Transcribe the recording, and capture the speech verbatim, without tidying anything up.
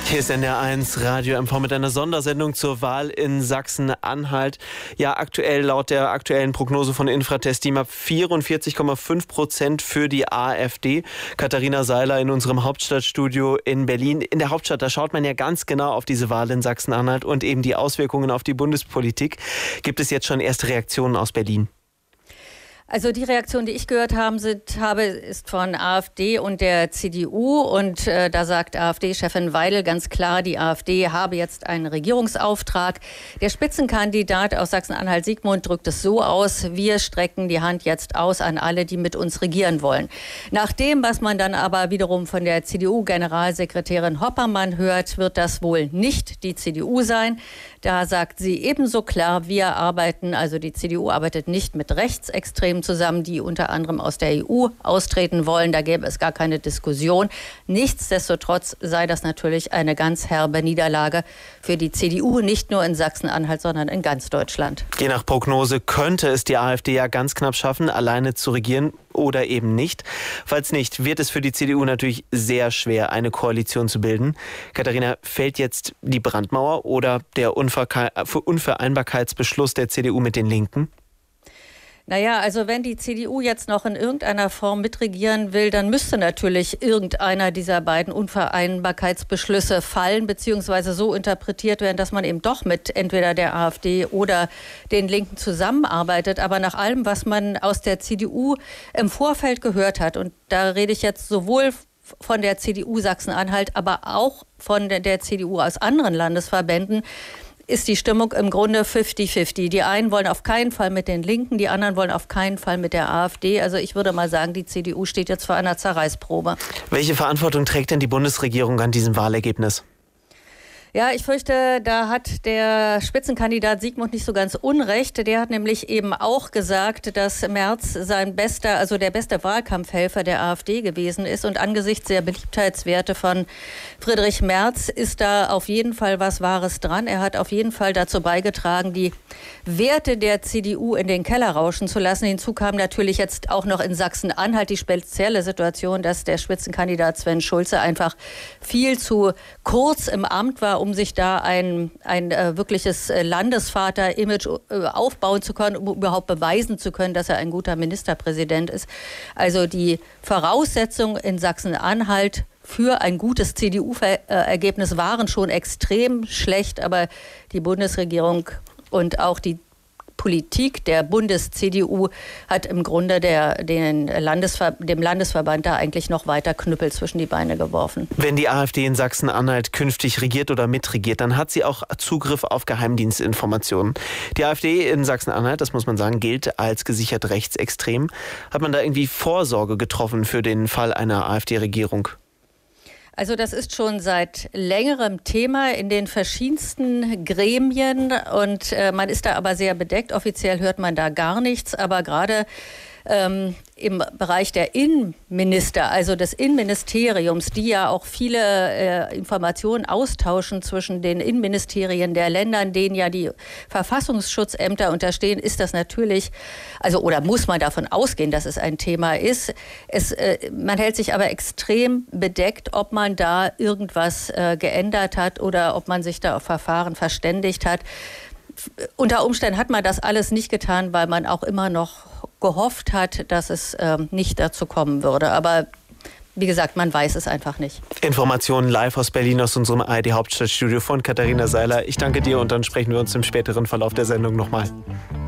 Hier ist N D R eins Radio M V mit einer Sondersendung zur Wahl in Sachsen-Anhalt. Ja, aktuell laut der aktuellen Prognose von Infratest DIMAP vierundvierzig Komma fünf Prozent für die AfD. Katharina Seiler in unserem Hauptstadtstudio in Berlin. In der Hauptstadt, da schaut man ja ganz genau auf diese Wahl in Sachsen-Anhalt und eben die Auswirkungen auf die Bundespolitik. Gibt es jetzt schon erste Reaktionen aus Berlin? Also die Reaktion, die ich gehört haben, sind, habe, ist von AfD und der C D U. Und äh, da sagt AfD-Chefin Weidel ganz klar, die AfD habe jetzt einen Regierungsauftrag. Der Spitzenkandidat aus Sachsen-Anhalt, Sigmund, drückt es so aus: Wir strecken die Hand jetzt aus an alle, die mit uns regieren wollen. Nach dem, was man dann aber wiederum von der C D U-Generalsekretärin Hoppermann hört, wird das wohl nicht die C D U sein. Da sagt sie ebenso klar, wir arbeiten, also die C D U arbeitet nicht mit Rechtsextremen zusammen, die unter anderem aus der E U austreten wollen. Da gäbe es gar keine Diskussion. Nichtsdestotrotz sei das natürlich eine ganz herbe Niederlage für die C D U, nicht nur in Sachsen-Anhalt, sondern in ganz Deutschland. Je nach Prognose könnte es die AfD ja ganz knapp schaffen, alleine zu regieren oder eben nicht. Falls nicht, wird es für die C D U natürlich sehr schwer, eine Koalition zu bilden. Katharina, fällt jetzt die Brandmauer oder der Unvereinbarkeitsbeschluss der C D U mit den Linken? Naja, also wenn die C D U jetzt noch in irgendeiner Form mitregieren will, dann müsste natürlich irgendeiner dieser beiden Unvereinbarkeitsbeschlüsse fallen, beziehungsweise so interpretiert werden, dass man eben doch mit entweder der AfD oder den Linken zusammenarbeitet. Aber nach allem, was man aus der C D U im Vorfeld gehört hat, und da rede ich jetzt sowohl von der C D U Sachsen-Anhalt, aber auch von der C D U aus anderen Landesverbänden, ist die Stimmung im Grunde fifty fifty. Die einen wollen auf keinen Fall mit den Linken, die anderen wollen auf keinen Fall mit der AfD. Also ich würde mal sagen, die C D U steht jetzt vor einer Zerreißprobe. Welche Verantwortung trägt denn die Bundesregierung an diesem Wahlergebnis? Ja, ich fürchte, da hat der Spitzenkandidat Sigmund nicht so ganz unrecht. Der hat nämlich eben auch gesagt, dass Merz sein bester, also der beste Wahlkampfhelfer der AfD gewesen ist. Und angesichts der Beliebtheitswerte von Friedrich Merz ist da auf jeden Fall was Wahres dran. Er hat auf jeden Fall dazu beigetragen, die Werte der C D U in den Keller rauschen zu lassen. Hinzu kam natürlich jetzt auch noch in Sachsen-Anhalt die spezielle Situation, dass der Spitzenkandidat Sven Schulze einfach viel zu kurz im Amt war, um sich da ein, ein äh, wirkliches äh, Landesvater-Image äh, aufbauen zu können, um überhaupt beweisen zu können, dass er ein guter Ministerpräsident ist. Also die Voraussetzungen in Sachsen-Anhalt für ein gutes C D U-Ergebnis waren schon extrem schlecht, aber die Bundesregierung und auch die Politik der Bundes-C D U hat im Grunde der, den Landesver- dem Landesverband da eigentlich noch weiter Knüppel zwischen die Beine geworfen. Wenn die AfD in Sachsen-Anhalt künftig regiert oder mitregiert, dann hat sie auch Zugriff auf Geheimdienstinformationen. Die AfD in Sachsen-Anhalt, das muss man sagen, gilt als gesichert rechtsextrem. Hat man da irgendwie Vorsorge getroffen für den Fall einer AfD-Regierung? Also das ist schon seit längerem Thema in den verschiedensten Gremien und äh, man ist da aber sehr bedeckt. Offiziell hört man da gar nichts, aber gerade ähm, im Bereich der Innenminister, also des Innenministeriums, die ja auch viele äh, Informationen austauschen zwischen den Innenministerien der Ländern, denen ja die Verfassungsschutzämter unterstehen, ist das natürlich, also oder muss man davon ausgehen, dass es ein Thema ist. Es, äh, man hält sich aber extrem bedeckt, ob man da irgendwas äh, geändert hat oder ob man sich da auf Verfahren verständigt hat. Unter Umständen hat man das alles nicht getan, weil man auch immer noch gehofft hat, dass es ähm, nicht dazu kommen würde. Aber wie gesagt, man weiß es einfach nicht. Informationen live aus Berlin, aus unserem A R D Hauptstadtstudio von Katharina Seiler. Ich danke dir und dann sprechen wir uns im späteren Verlauf der Sendung nochmal.